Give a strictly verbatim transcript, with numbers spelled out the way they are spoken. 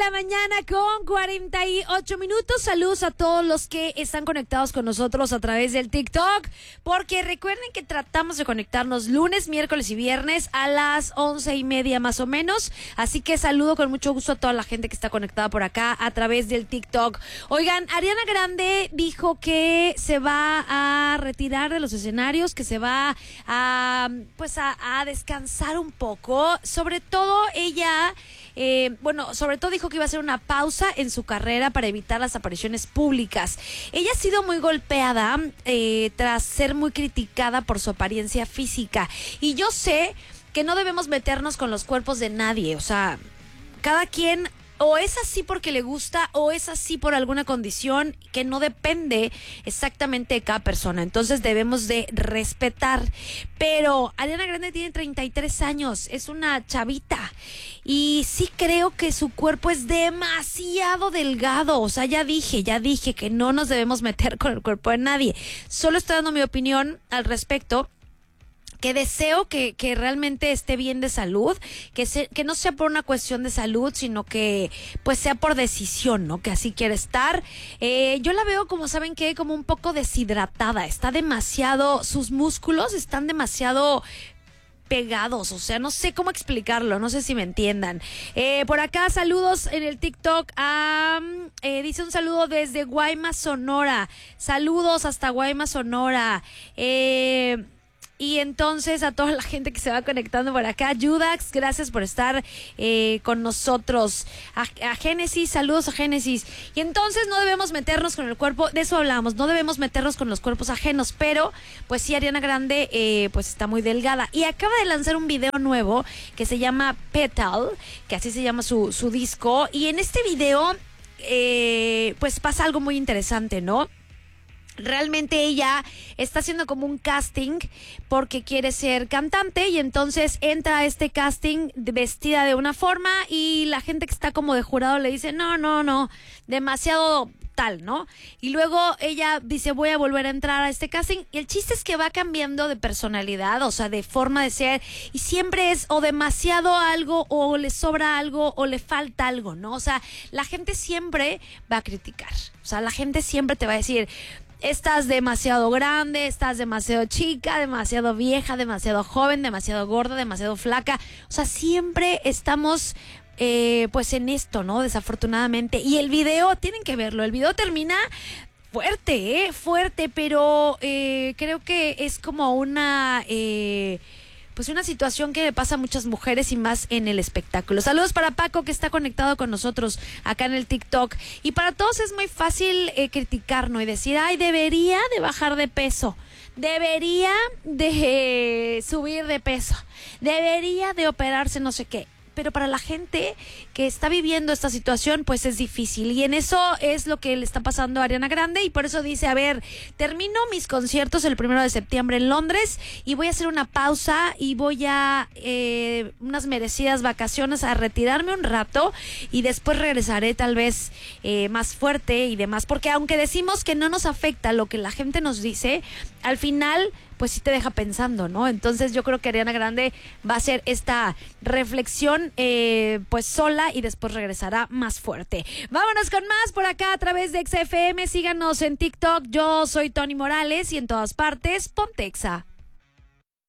la mañana con cuarenta y ocho minutos. Saludos a todos los que están conectados con nosotros a través del TikTok, porque recuerden que tratamos de conectarnos lunes, miércoles y viernes a las once y media más o menos. Así que saludo con mucho gusto a toda la gente que está conectada por acá a través del TikTok. Oigan, Ariana Grande dijo que se va a retirar de los escenarios, que se va a, pues a, a descansar un poco. Sobre todo ella... Eh, bueno, sobre todo dijo que iba a hacer una pausa en su carrera para evitar las apariciones públicas. Ella ha sido muy golpeada eh, tras ser muy criticada por su apariencia física. Y yo sé que no debemos meternos con los cuerpos de nadie. O sea, cada quien o es así porque le gusta o es así por alguna condición que no depende exactamente de cada persona. Entonces debemos de respetar. Pero Ariana Grande tiene treinta y tres años, es una chavita. Y sí creo que su cuerpo es demasiado delgado. O sea, ya dije, ya dije que no nos debemos meter con el cuerpo de nadie. Solo estoy dando mi opinión al respecto. Que deseo que, que realmente esté bien de salud, que se, que no sea por una cuestión de salud, sino que pues sea por decisión, ¿no? Que así quiere estar. Eh, yo la veo como, ¿saben qué? Como un poco deshidratada, está demasiado, sus músculos están demasiado pegados, o sea, no sé cómo explicarlo, no sé si me entiendan. Eh, por acá, saludos en el TikTok a, eh, dice un saludo desde Guaymas, Sonora, saludos hasta Guaymas, Sonora, eh... Y entonces a toda la gente que se va conectando por acá, Judax, gracias por estar eh, con nosotros. A, a Génesis, saludos a Génesis. Y entonces no debemos meternos con el cuerpo, de eso hablamos, no debemos meternos con los cuerpos ajenos, pero pues sí, Ariana Grande eh, pues está muy delgada. Y acaba de lanzar un video nuevo que se llama Petal, que así se llama su, su disco. Y en este video eh, pues pasa algo muy interesante, ¿no? Realmente ella está haciendo como un casting porque quiere ser cantante y entonces entra a este casting vestida de una forma y la gente que está como de jurado le dice no, no, no, demasiado tal, ¿no? Y luego ella dice voy a volver a entrar a este casting y el chiste es que va cambiando de personalidad, o sea, de forma de ser y siempre es o demasiado algo o le sobra algo o le falta algo, ¿no? O sea, la gente siempre va a criticar, o sea, la gente siempre te va a decir estás demasiado grande, estás demasiado chica, demasiado vieja, demasiado joven, demasiado gorda, demasiado flaca. O sea, siempre estamos eh, pues en esto, ¿no? Desafortunadamente. Y el video, tienen que verlo, el video termina fuerte, ¿eh? Fuerte, pero eh, creo que es como una... Eh, pues una situación que le pasa a muchas mujeres y más en el espectáculo. Saludos para Paco que está conectado con nosotros acá en el TikTok. Y para todos es muy fácil eh, criticarnos y decir, ay, debería de bajar de peso, debería de eh, subir de peso, debería de operarse no sé qué. Pero para la gente que está viviendo esta situación, pues es difícil. Y en eso es lo que le está pasando a Ariana Grande. Y por eso dice, a ver, termino mis conciertos el primero de septiembre en Londres y voy a hacer una pausa y voy a eh, unas merecidas vacaciones, a retirarme un rato y después regresaré tal vez eh, más fuerte y demás. Porque aunque decimos que no nos afecta lo que la gente nos dice, al final pues sí te deja pensando, ¿no? Entonces yo creo que Ariana Grande va a hacer esta reflexión eh, pues sola y después regresará más fuerte. Vámonos con más por acá a través de X F M. Síganos en TikTok. Yo soy Tony Morales y en todas partes, Ponte Exa.